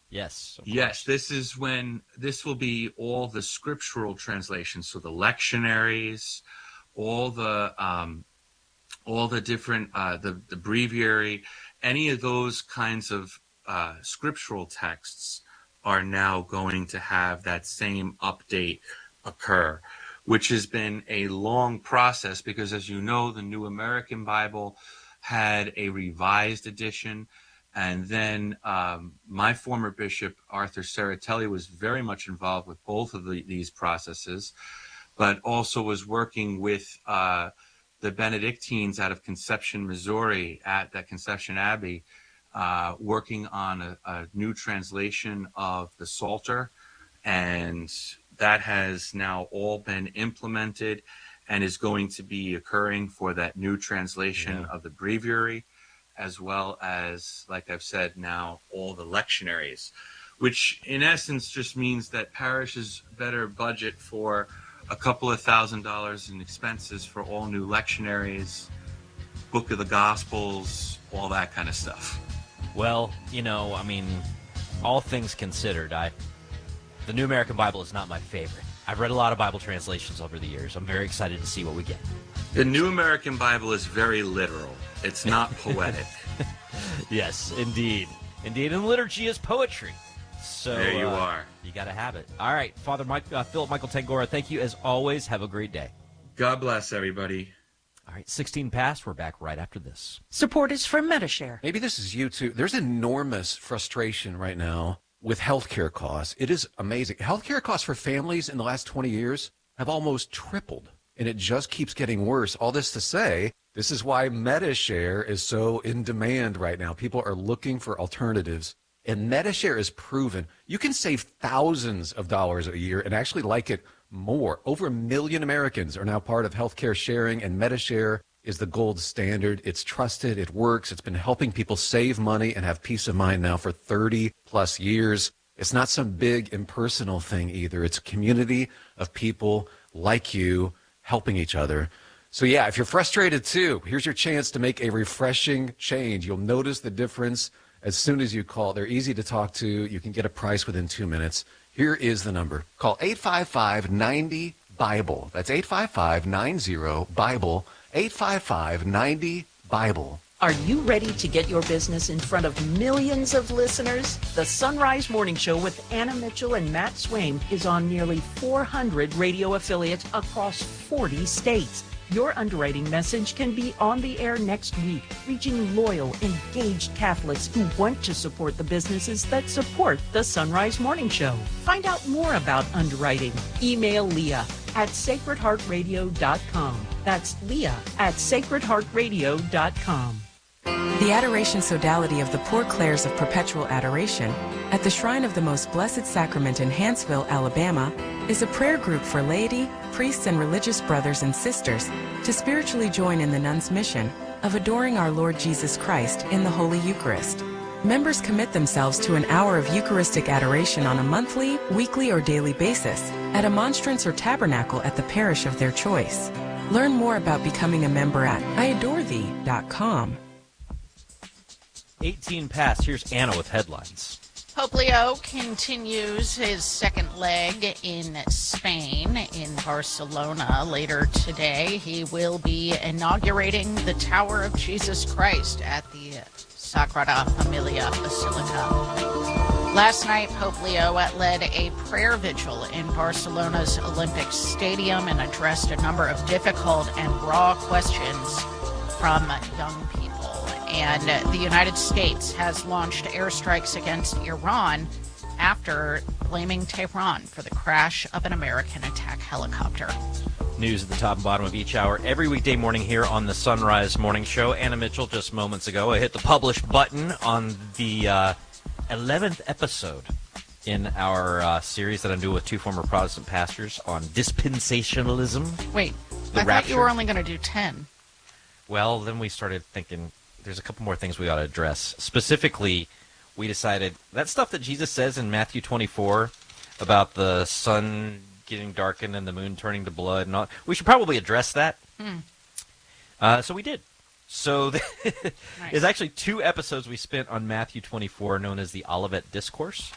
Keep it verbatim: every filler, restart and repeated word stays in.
Yes. Yes, this is when this will be all the scriptural translations, so the lectionaries, all the um, all the different uh, the the breviary, any of those kinds of uh, scriptural texts are now going to have that same update occur, which has been a long process because, as you know, the New American Bible had a revised edition. And then um, my former bishop, Arthur Serratelli, was very much involved with both of the, these processes, but also was working with uh, the Benedictines out of Conception, Missouri, at that Conception Abbey, uh, working on a, a new translation of the Psalter. And that has now all been implemented and is going to be occurring for that new translation Yeah. of the breviary, as well as, like I've said, now all the lectionaries, which in essence just means that parishes better budget for a couple of thousand dollars in expenses for all new lectionaries, Book of the Gospels, all that kind of stuff. Well, you know, I mean, all things considered, I the New American Bible is not my favorite. I've read a lot of Bible translations over the years. I'm very excited to see what we get. The New American Bible is very literal. It's not poetic. Yes, indeed. Indeed, and liturgy is poetry. So there you uh, are. You got to have it. All right, Father Mike, uh, Philip Michael Tangora, thank you as always. Have a great day. God bless everybody. All right, sixteen past. We're back right after this. Support is from Medi-Share. Maybe this is you too. There's enormous frustration right now with healthcare costs. It is amazing. Healthcare costs for families in the last twenty years have almost tripled, and it just keeps getting worse. All this to say, this is why Medi-Share is so in demand right now. People are looking for alternatives, and Medi-Share is proven. You can save thousands of dollars a year and actually like it more. Over a million Americans are now part of healthcare sharing, and Medi-Share is the gold standard. It's trusted. It works. It's been helping people save money and have peace of mind now for thirty plus years. It's not some big impersonal thing either. It's a community of people like you helping each other. So yeah, if you're frustrated too, here's your chance to make a refreshing change. You'll notice the difference as soon as you call. They're easy to talk to. You can get a price within two minutes. Here is the number. Call eight five five, nine zero, BIBLE. That's eight five five, nine zero, BIBLE. eight five five, nine zero, BIBLE. Are you ready to get your business in front of millions of listeners? The Sunrise Morning Show with Anna Mitchell and Matt Swaim is on nearly four hundred radio affiliates across forty states. Your underwriting message can be on the air next week, reaching loyal, engaged Catholics who want to support the businesses that support the Sunrise Morning Show. Find out more about underwriting. Email Leah at sacred heart radio dot com. That's Leah at sacred heart radio dot com. The Adoration Sodality of the Poor Clares of Perpetual Adoration at the Shrine of the Most Blessed Sacrament in Hanceville, Alabama, is a prayer group for laity, priests, and religious brothers and sisters to spiritually join in the nuns' mission of adoring our Lord Jesus Christ in the Holy Eucharist. Members commit themselves to an hour of Eucharistic adoration on a monthly, weekly, or daily basis at a monstrance or tabernacle at the parish of their choice. Learn more about becoming a member at I adore thee dot com. eighteen past. Here's Anna with headlines. Pope Leo continues his second leg in Spain, in Barcelona. Later today, he will be inaugurating the Tower of Jesus Christ at the Sagrada Familia Basilica. Last night, Pope Leo led a prayer vigil in Barcelona's Olympic Stadium and addressed a number of difficult and raw questions from young people. And the United States has launched airstrikes against Iran after blaming Tehran for the crash of an American attack helicopter. News at the top and bottom of each hour every weekday morning here on the Sunrise Morning Show. Anna Mitchell, just moments ago, I hit the publish button on the uh, eleventh episode in our uh, series that I'm doing with two former Protestant pastors on dispensationalism. Wait, the I rapture. thought you were only going to do ten. Well, then we started thinking there's a couple more things we ought to address. Specifically, we decided that stuff that Jesus says in Matthew twenty-four about the sun getting darkened and the moon turning to blood and all, we should probably address that. Hmm. Uh, so we did. So Nice. there's actually two episodes we spent on Matthew twenty-four known as the Olivet Discourse.